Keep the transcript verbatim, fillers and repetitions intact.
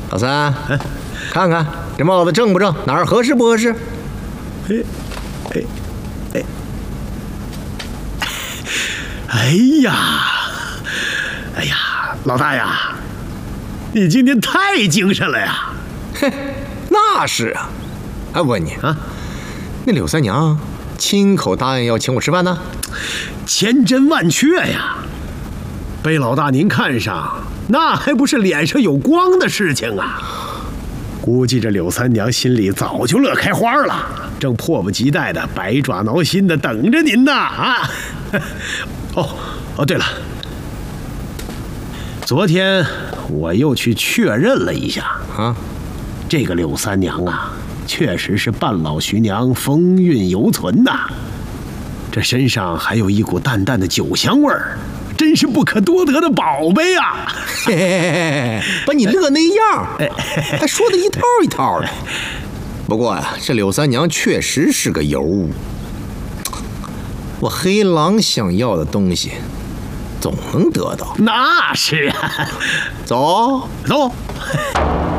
老三，看看这帽子正不正，哪儿合适不合适？ 哎，哎，哎，哎呀，哎呀，老大呀，你今天太精神了呀！ 嘿，那是啊。哎，我问你啊， 那柳三娘亲口答应要请我吃饭呢？ 千真万确呀！被老大您看上，那还不是脸上有光的事情啊！估计这柳三娘心里早就乐开花了，正迫不及待的百爪挠心的等着您呢啊！哦哦，对了，昨天我又去确认了一下啊， 这个柳三娘啊，确实是半老徐娘风韵犹存呐，这身上还有一股淡淡的酒香味儿。真是不可多得的宝贝啊！ 嘿嘿嘿，把你乐那样，还说的一套一套的。不过呀、啊，这柳三娘确实是个尤物。我黑狼想要的东西，总能得到。 那是啊， 走走。